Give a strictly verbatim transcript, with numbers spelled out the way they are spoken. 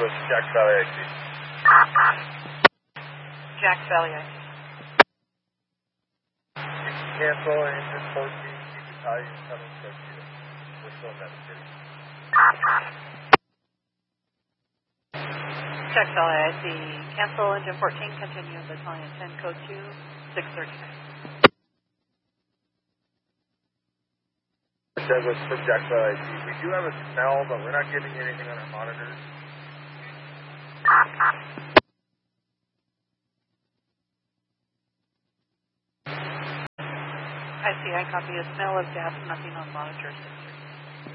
with Jack Valley I C. Jack Valley I C. Cancel engine fourteen, keep Italian seven six zero. We're still in that city. Jack Valley I C. Cancel engine fourteen, continue battalion ten, code two, six thirty-nine. Douglas from Jack Valley I C. We do have a smell, but we're not getting anything on our monitors. I see, I copy a smell of gas, nothing on monitors.